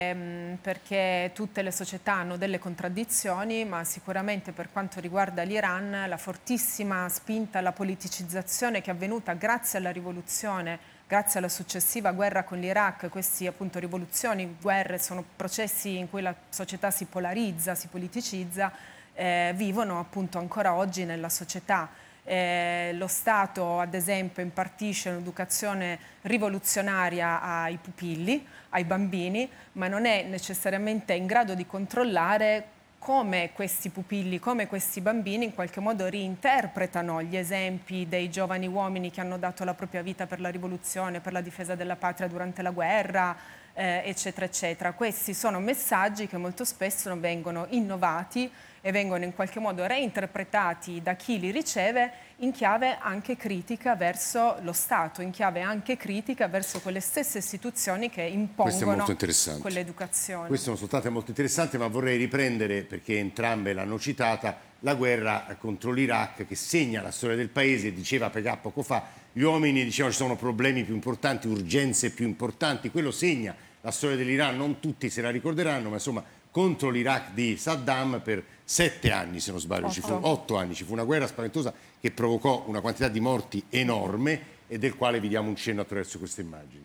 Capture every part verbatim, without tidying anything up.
ehm, perché tutte le società hanno delle contraddizioni, ma sicuramente per quanto riguarda l'Iran la fortissima spinta alla politicizzazione che è avvenuta grazie alla rivoluzione, grazie alla successiva guerra con l'Iraq. Questi appunto rivoluzioni, guerre sono processi in cui la società si polarizza, si politicizza, eh, vivono appunto ancora oggi nella società. Eh, lo Stato, ad esempio, impartisce un'educazione rivoluzionaria ai pupilli, ai bambini, ma non è necessariamente in grado di controllare come questi pupilli, come questi bambini in qualche modo reinterpretano gli esempi dei giovani uomini che hanno dato la propria vita per la rivoluzione, per la difesa della patria durante la guerra, eh, eccetera, eccetera. Questi sono messaggi che molto spesso vengono innovati e vengono in qualche modo reinterpretati da chi li riceve in chiave anche critica verso lo Stato, in chiave anche critica verso quelle stesse istituzioni che impongono quell'educazione. Queste sono state molto interessanti, ma vorrei riprendere, perché entrambe l'hanno citata, la guerra contro l'Iraq che segna la storia del paese. Diceva Pegà poco fa, gli uomini dicevano ci sono problemi più importanti, urgenze più importanti, quello segna la storia dell'Iran, non tutti se la ricorderanno, ma insomma contro l'Iraq di Saddam per sette anni, se non sbaglio, ci fu, otto anni, ci fu una guerra spaventosa che provocò una quantità di morti enorme e del quale vi diamo un cenno attraverso queste immagini.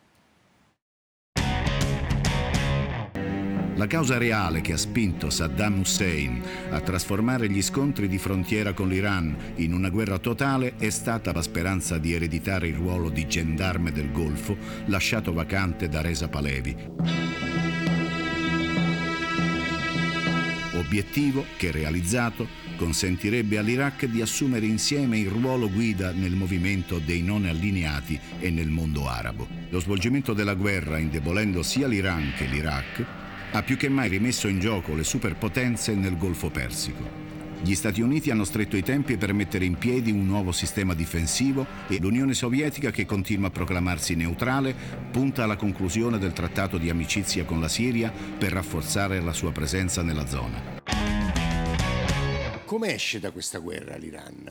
La causa reale che ha spinto Saddam Hussein a trasformare gli scontri di frontiera con l'Iran in una guerra totale è stata la speranza di ereditare il ruolo di gendarme del Golfo lasciato vacante da Reza Pahlavi. Obiettivo che, realizzato, consentirebbe all'Iraq di assumere insieme il ruolo guida nel movimento dei non allineati e nel mondo arabo. Lo svolgimento della guerra, indebolendo sia l'Iran che l'Iraq, ha più che mai rimesso in gioco le superpotenze nel Golfo Persico. Gli Stati Uniti hanno stretto i tempi per mettere in piedi un nuovo sistema difensivo e l'Unione Sovietica, che continua a proclamarsi neutrale, punta alla conclusione del trattato di amicizia con la Siria per rafforzare la sua presenza nella zona. Come esce da questa guerra l'Iran?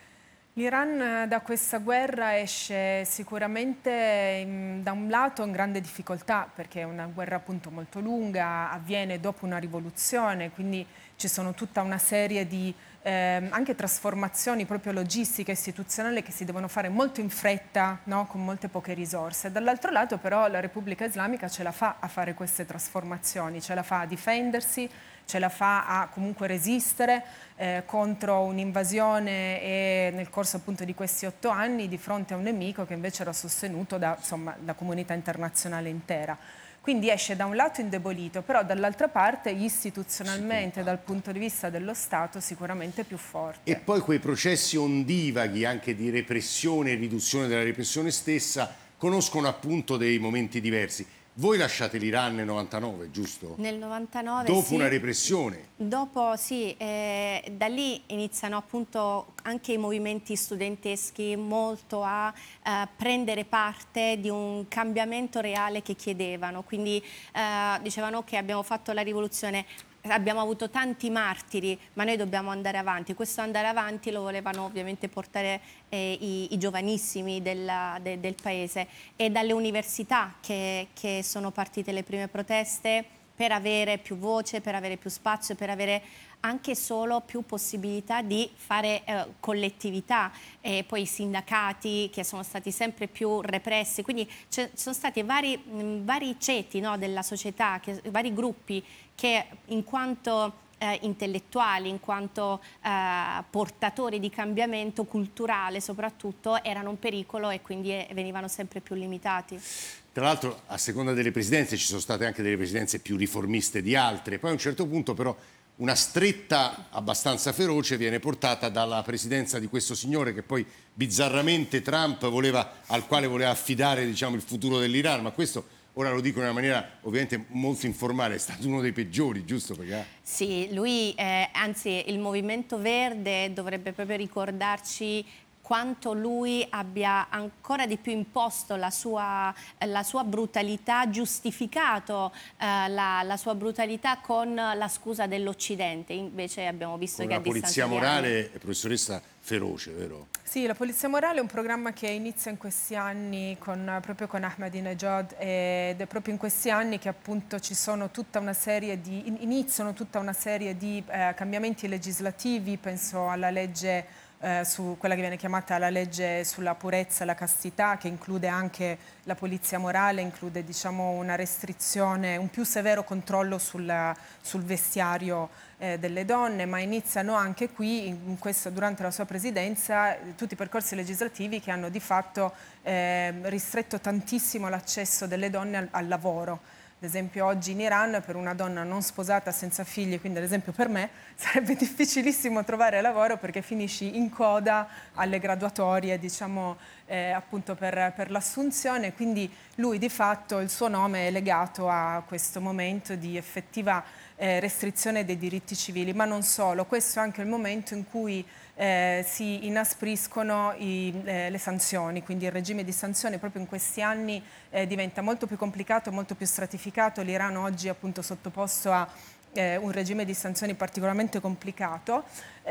L'Iran da questa guerra esce sicuramente in, da un lato in grande difficoltà, perché è una guerra appunto molto lunga, avviene dopo una rivoluzione, quindi ci sono tutta una serie di eh, anche trasformazioni proprio logistiche e istituzionali che si devono fare molto in fretta, no? Con molte poche risorse. Dall'altro lato però la Repubblica Islamica ce la fa a fare queste trasformazioni, ce la fa a difendersi, ce la fa a comunque resistere eh, contro un'invasione e nel corso appunto di questi otto anni di fronte a un nemico che invece era sostenuto da, insomma, da comunità internazionale intera. Quindi esce da un lato indebolito, però dall'altra parte istituzionalmente, dal punto di vista dello Stato, sicuramente più forte. E poi quei processi ondivaghi anche di repressione e riduzione della repressione stessa conoscono appunto dei momenti diversi. Voi lasciate l'Iran nel novantanove, giusto? Nel novantanove, dopo sì. una repressione. Dopo, sì, eh, da lì iniziano appunto anche i movimenti studenteschi molto a eh, prendere parte di un cambiamento reale che chiedevano. Quindi eh, dicevano che abbiamo fatto la rivoluzione, abbiamo avuto tanti martiri, ma noi dobbiamo andare avanti. Questo andare avanti lo volevano ovviamente portare eh, i, i giovanissimi della, de, del paese, e dalle università che, che sono partite le prime proteste per avere più voce, per avere più spazio, per avere anche solo più possibilità di fare eh, collettività, e poi i sindacati che sono stati sempre più repressi. Quindi ci sono stati vari, mh, vari ceti, no, della società, che, vari gruppi che in quanto eh, intellettuali, in quanto eh, portatori di cambiamento culturale soprattutto, erano un pericolo e quindi eh, venivano sempre più limitati. Tra l'altro, a seconda delle presidenze ci sono state anche delle presidenze più riformiste di altre. Poi a un certo punto però una stretta abbastanza feroce viene portata dalla presidenza di questo signore che poi bizzarramente Trump voleva, al quale voleva affidare, diciamo, il futuro dell'Iran, ma questo ora lo dico in una maniera ovviamente molto informale, è stato uno dei peggiori, giusto? Perché... Sì, lui, eh, anzi il Movimento Verde dovrebbe proprio ricordarci quanto lui abbia ancora di più imposto la sua, la sua brutalità, giustificato eh, la, la sua brutalità con la scusa dell'Occidente. Invece abbiamo visto con che a una polizia morale, professoressa, feroce, vero? Sì, la Polizia Morale è un programma che inizia in questi anni con, proprio con Ahmadinejad, ed è proprio in questi anni che appunto ci sono tutta una serie di, iniziano tutta una serie di eh, cambiamenti legislativi. Penso alla legge Eh, su quella che viene chiamata la legge sulla purezza e la castità, che include anche la polizia morale, include diciamo una restrizione, un più severo controllo sul, sul vestiario eh, delle donne, ma iniziano anche qui, in questo, durante la sua presidenza, tutti i percorsi legislativi che hanno di fatto eh, ristretto tantissimo l'accesso delle donne al, al lavoro. Ad esempio oggi in Iran per una donna non sposata senza figli, quindi ad esempio per me, sarebbe difficilissimo trovare lavoro perché finisci in coda alle graduatorie, diciamo, eh, appunto per, per l'assunzione. Quindi lui di fatto, il suo nome è legato a questo momento di effettiva eh, restrizione dei diritti civili, ma non solo. Questo è anche il momento in cui Eh, si inaspriscono i, eh, le sanzioni, quindi il regime di sanzioni proprio in questi anni eh, diventa molto più complicato, molto più stratificato. L'Iran oggi è appunto sottoposto a eh, un regime di sanzioni particolarmente complicato.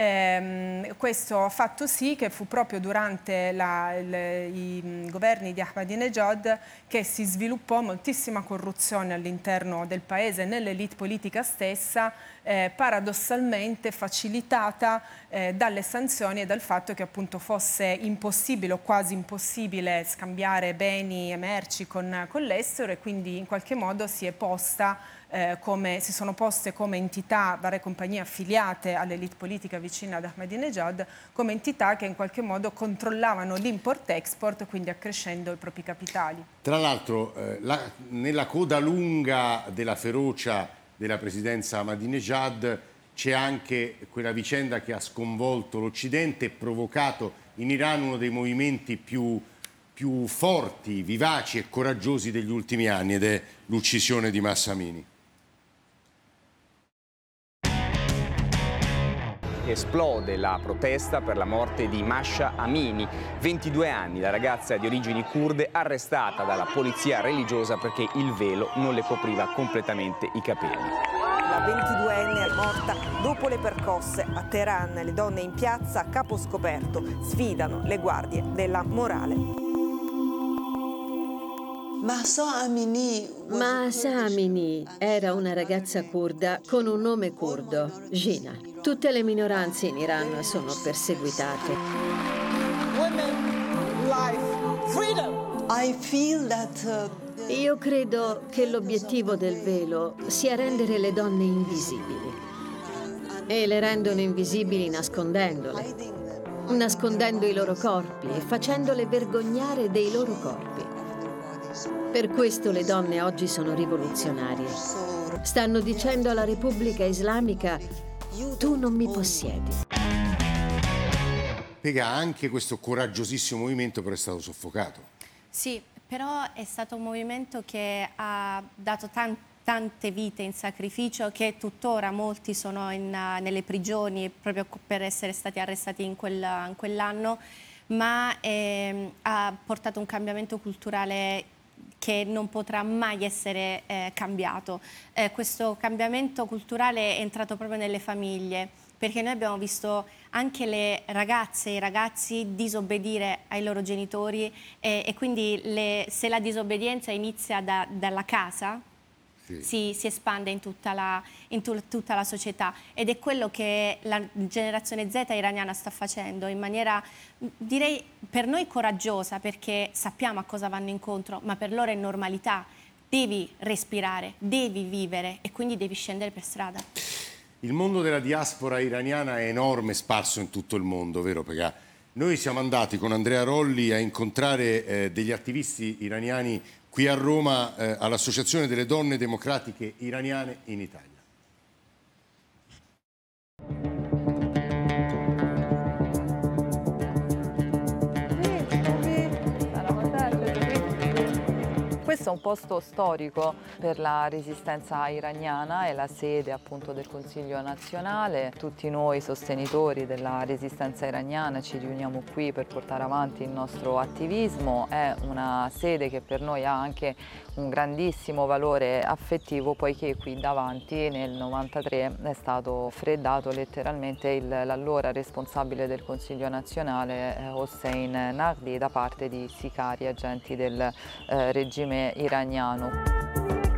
Eh, questo ha fatto sì che fu proprio durante la, le, i governi di Ahmadinejad che si sviluppò moltissima corruzione all'interno del paese, nell'elite politica stessa, eh, paradossalmente facilitata eh, dalle sanzioni e dal fatto che appunto fosse impossibile o quasi impossibile scambiare beni e merci con, con l'estero, e quindi in qualche modo si è posta Eh, come, si sono poste come entità, varie compagnie affiliate all'elite politica vicina ad Ahmadinejad, come entità che in qualche modo controllavano l'import-export, quindi accrescendo i propri capitali. Tra l'altro, eh, la, nella coda lunga della ferocia della presidenza Ahmadinejad c'è anche quella vicenda che ha sconvolto l'Occidente e provocato in Iran uno dei movimenti più più forti, vivaci e coraggiosi degli ultimi anni, ed è l'uccisione di Mahsa Amini. Esplode la protesta per la morte di Mahsa Amini, ventidue anni, la ragazza di origini kurde arrestata dalla polizia religiosa perché il velo non le copriva completamente i capelli. La ventiduenne è morta dopo le percosse a Teheran. Le donne in piazza a capo scoperto sfidano le guardie della morale. Mahsa Amini Mahsa Amini era una ragazza curda con un nome curdo, Jina. Tutte le minoranze in Iran sono perseguitate. Women, life, freedom. I feel that, uh, Io credo che l'obiettivo del velo sia rendere le donne invisibili. E le rendono invisibili nascondendole, nascondendo i loro corpi e facendole vergognare dei loro corpi. Per questo le donne oggi sono rivoluzionarie. Stanno dicendo alla Repubblica Islamica: tu non mi possiedi. Pega anche questo coraggiosissimo movimento, però è stato soffocato. Sì, però è stato un movimento che ha dato tan- tante vite in sacrificio, che tuttora molti sono in, uh, nelle prigioni proprio per essere stati arrestati in, quel, in quell'anno, ma ehm, ha portato un cambiamento culturale che non potrà mai essere eh, cambiato. Eh, questo cambiamento culturale è entrato proprio nelle famiglie, perché noi abbiamo visto anche le ragazze e i ragazzi disobbedire ai loro genitori e, e quindi le, se la disobbedienza inizia da, dalla casa, sì. si, si espande in tutta la, in tu, tutta la società, ed è quello che la generazione Z iraniana sta facendo in maniera, direi, per noi coraggiosa, perché sappiamo a cosa vanno incontro, ma per loro è normalità. Devi respirare, devi vivere e quindi devi scendere per strada. Il mondo della diaspora iraniana è enorme, sparso in tutto il mondo, vero Pegà? Noi siamo andati con Andrea Rolli a incontrare eh, degli attivisti iraniani qui a Roma eh, all'Associazione delle Donne Democratiche Iraniane in Italia. Questo è un posto storico per la resistenza iraniana, è la sede appunto del Consiglio nazionale. Tutti noi sostenitori della resistenza iraniana ci riuniamo qui per portare avanti il nostro attivismo. È una sede che per noi ha anche un grandissimo valore affettivo, poiché qui davanti nel novantatré è stato freddato letteralmente l'allora responsabile del Consiglio nazionale eh, Hossein Naqvi da parte di sicari agenti del eh, regime iraniano.